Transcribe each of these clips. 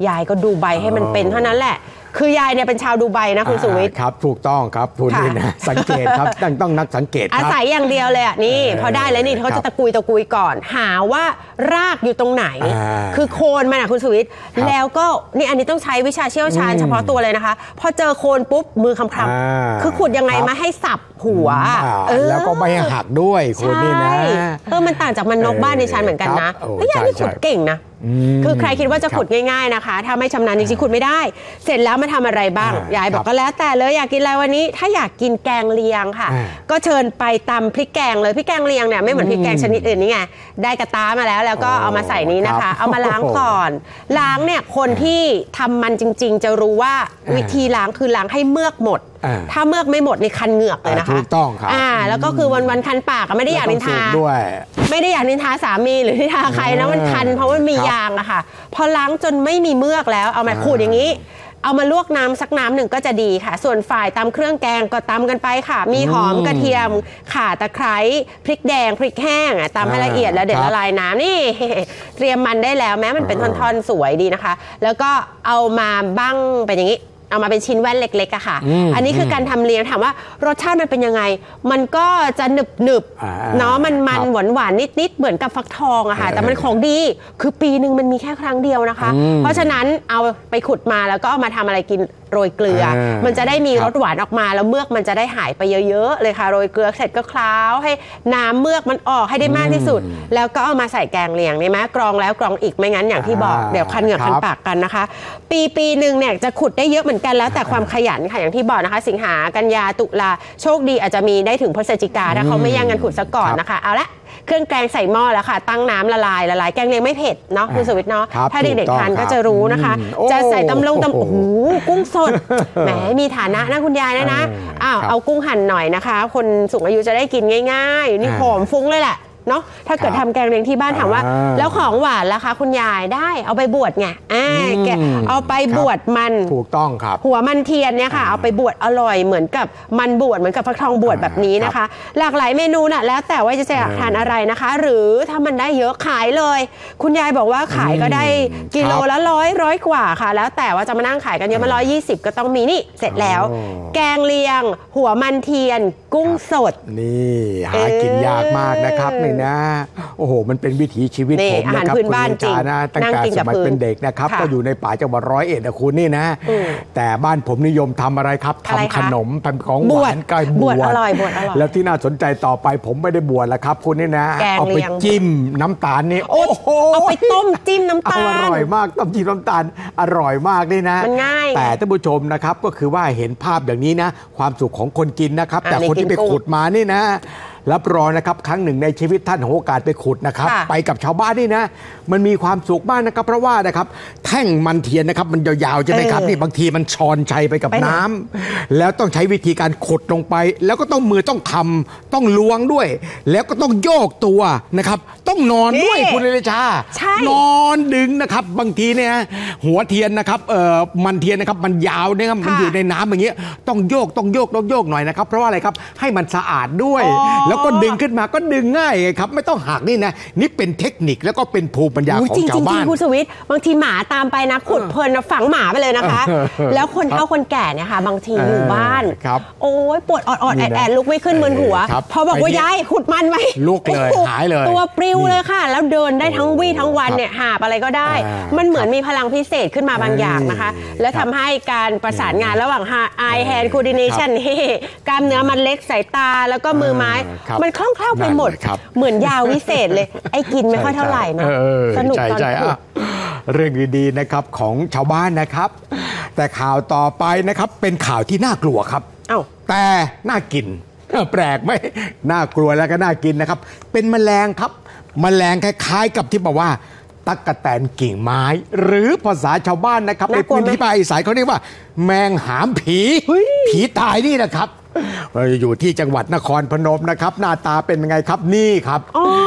ยายก็ดูใบให้มันเป็นเท่านั้นแหละคือยายเนี่ยเป็นชาวดูไบนะคุณสุวิทย์ครับถูกต้องครับคุณนี่นะสังเกตครับต้องนักสังเกตอาศัยอย่างเดียวเลยอ่ะนี่พอได้แล้วนี่เขาจะตะกุยก่อนหาว่ารากอยู่ตรงไหนคือโคนมันอ่ะคุณสุวิทย์แล้วก็นี่อันนี้ต้องใช้วิชาเชี่ยวชาญเฉพาะตัวเลยนะคะพอเจอโคนปุ๊บมือคำๆคือขุดยังไงมาให้สับหัวแล้วก็ไม่หักด้วยคุณนี่นะมันต่างจากมันนกบ้านดิฉันเหมือนกันนะแล้วยายนี่ขุดเก่งนะคือใครคิดว่าจะขุดง่ายๆนะคะถ้าไม่ชำนาญจริงๆขุดไม่ได้เสร็จแล้วมาทำอะไรบ้างยายบอกก็แล้วแต่เลยอยากกินอะไรวันนี้ถ้าอยากกินแกงเลียงค่ะก็เชิญไปตำพริกแกงเลยพริกแกงเลียงเนี่ยไม่เหมือนพริกแกงชนิดอื่นนี่ไงได้กระตามาแล้วก็เอามาใส่นี้นะคะเอามาล้างก่อนล้างเนี่ยคนที่ทำมันจริงๆจะรู้ว่าวิธีล้างคือล้างให้เมือกหมดถ้าเมือกไม่หมดในคันเหงือกเลยนะคะถูกต้องครับแล้วก็คือวันคันปากไม่ได้อยากนินทาไม่ได้อยากนินทาสามีหรือนินทาใครนะมันคันเพราะมันมียางอะค่ะพอล้างจนไม่มีเมือกแล้วเอามาขูดอย่างนี้เอามาลวกน้ำสักน้ำหนึ่งก็จะดีค่ะส่วนฝ่ายตำเครื่องแกงก็ตำกันไปค่ะมีหอมกระเทียมข่าตะไคร้พริกแดงพริกแห้งตำให้ละเอียดแล้วเด็ดละลายน้ำนี่เตรียมมันได้แล้วแม้มันเป็นท่อนๆสวยดีนะคะแล้วก็เอามาบั้งเป็นอย่างนี้เอามาเป็นชิ้นแว่นเล็กๆอะค่ะอันนี้คือการทำเลียงถามว่ารสชาติมันเป็นยังไงมันก็จะหนึบๆเนาะมันหวานนิดๆเหมือนกับฟักทองอะค่ะแต่มันของดีคือปีนึงมันมีแค่ครั้งเดียวนะคะเพราะฉะนั้นเอาไปขุดมาแล้วก็เอามาทำอะไรกินโรยเกลือมันจะได้มีรสหวานออกมาแล้วเมือกมันจะได้หายไปเยอะๆเลยค่ะโรยเกลือเสร็จก็เคล้าให้น้ำเมือกมันออกให้ได้มากที่สุดแล้วก็เอามาใส่แกงเลียงนี่ไหมกรองแล้วกรองอีกไม่งั้นอย่างที่บอกเดี๋ยวคันเหงือกคันปากกันนะคะปีนึงเนี่ยจะขุดได้เยอะเหมือนกันแล้วแต่ความขยันค่ะอย่างที่บอกนะคะสิงหากันยาตุลาโชคดีอาจจะมีได้ถึงพฤศจิกาถ้าเขาไม่แย่งกันขุดซะก่อนนะคะเอาละเครื่องแกงใส่หม้อแล้วค่ะตั้งน้ำละลายแกงเลียงไม่เผ็ดเนาะคุณสุวิทย์เนาะถ้าเด็กๆทานก็จะรู้นะคะจะใส่ตำโอ้โหกุ้งสดแหมมีฐานะนะคุณยายนะเอากุ้งหั่นหน่อยนะคะคนสูงอายุจะได้กินง่ายๆนี่หอมฟุ้งเลยแหละเนาะถ้าเกิดทำแกงเลียงที่บ้านถามว่าแล้วของหวานล่ะคะคุณยายได้เอาไปบวชไงแกเอาไปบวชมันถูกต้องครับหัวมันเทียนเนี่ยค่ะเอาไปบวชอร่อยเหมือนกับมันบวชเหมือนกับฟักทองบวชแบบนี้นะคะหลากหลายเมนูน่ะแล้วแต่ว่าจะทานอะไรนะคะหรือถ้ามันได้เยอะขายเลยคุณยายบอกว่าขายก็ได้กิโลละร้อยกว่าค่ะแล้วแต่ว่าจะมานั่งขายกันเยอะมา120ก็ต้องมีนี่เสร็จแล้วแกงเลียงหัวมันเทียนกุ้งสดนี่หากินยากมากนะครับนะโอ้โหมันเป็นวิถีชีวิตผมนะครับคุณจานะตั้งแต่สมัยเป็นเด็กนะครับก็อยู่ในป่าจังหวัด101นะคุณนี่นะแต่บ้านผมนิยมทำอะไรครับทำขนมทำของหวานใกล้บวชแล้วที่น่าสนใจต่อไปผมไม่ได้บวชแล้วครับคุณนี่นะเอาไปจิ้มน้ำตาลนี่โอ้โหเอาไปต้มจิ้มน้ำตาลอร่อยมากต้มจิ้มน้ำตาลอร่อยมากนี่นะแต่ท่านผู้ชมนะครับก็คือว่าเห็นภาพอย่างนี้นะความสุขของคนกินนะครับแต่คนที่ไปขุดมานี่นะรับรองนะครับครั้งหนึ่งในชีวิตท่านโอกาสไปขุดนะครับไปกับชาวบ้านนี่นะมันมีความสุขมากนะครับเพราะว่านะครับแท่งมันเทียนนะครับมันยาวๆใช่ไหมครับนี่บางทีมันชอนชัยไปกับน้ำแล้วต้องใช้วิธีการขุดลงไปแล้วก็ต้องมือต้องทำต้องล้วงด้วยแล้วก็ต้องโยกตัวนะครับต้องนอนด้วยคุณเลชานอนดึงนะครับบางทีเนี่ยหัวเทียนนะครับมันเทียนนะครับมันยาวเนี่ยมันอยู่ในน้ำอย่างเงี้ยต้องโยกหน่อยนะครับเพราะว่าอะไรครับให้มันสะอาดด้วยแล้วก็ดึงขึ้นมาก็ดึงง่ายครับไม่ต้องหักนี่นะนี่เป็นเทคนิคแล้วก็เป็นภูมิปัญญาของชาวบ้านจริงๆคุณสวิทย์บางทีหมาตามไปนะขุดเพลินฝังหมาไปเลยนะคะแล้วคนเฒ่าคนแก่เนี่ยค่ะบางทีอยู่บ้านโอ้ยปวดออดแอดลุกไม่ขึ้นมึนหัวพอบอกว่าย้ายขุดมันไว้ลุกเลยหายเลยตัวปลิวเลยค่ะแล้วเดินได้ทั้งวี่ทั้งวันเนี่ยหาบอะไรก็ได้มันเหมือนมีพลังพิเศษขึ้นมาบางอย่างนะคะแล้วทำให้การประสานงานระหว่าง eye hand coordination กล้ามเนื้อมันเล็กสายตาแล้วก็มือไม้มันคล่องแคล่วไปหมดเหมือนยาวิเศษเลยไอ้กินไม่ค่อยเท่าไหร่นะสนุกตอนขุดเรื่องดีๆนะครับของชาวบ้านนะครับแต่ข่าวต่อไปนะครับเป็นข่าวที่น่ากลัวครับแต่น่ากินแปลกไหมน่ากลัวแล้วก็น่ากินนะครับเป็นแมลงครับแมลงคล้ายๆกับที่บอกว่าตั๊กแตนกิ่งไม้หรือภาษาชาวบ้านนะครับในพื้นที่ภาคอีสานเขาเรียกว่าแมงหามผีตายนี่นะครับอยู่ที่จังหวัดนครพนมนะครับหน้าตาเป็นยังไงครับนี่ครับ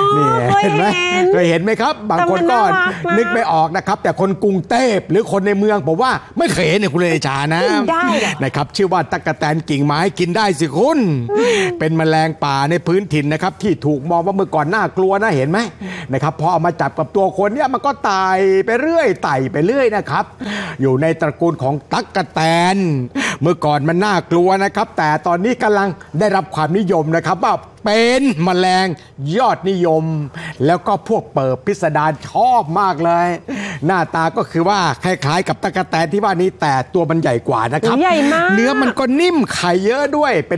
นี่เห็นไหมเคยเห็นไหมครับบางคนก็นึกไม่ออกนะครับแต่คนกรุงเทพหรือคนในเมืองผมว่าไม่เคยเห็นเนี่ยคุณเดชานะนะครับชื่อว่าตั๊กแตนกิ่งไม้กินได้สิคุณเป็นแมลงป่าในพื้นถิ่นนะครับที่ถูกมองว่าเมื่อก่อนน่ากลัวนะเห็นไหมนะครับพอเอามาจับกับตัวคนเนี่ยมันก็ไต่ไปเรื่อยไต่ไปเรื่อยนะครับอยู่ในตระกูลของตั๊กแตนเมื่อก่อนมันน่ากลัวนะครับแต่ตอนนี้กำลังได้รับความนิยมนะครับว่าเป็นแมลงยอดนิยมแล้วก็พวกเปิบพิสดารชอบมากเลยหน้าตาก็คือว่าคล้ายๆกับตั๊กแตนที่ว่านี้แต่ตัวมันใหญ่กว่านะครับเนื้อมันก็นิ่มไข่เยอะด้วย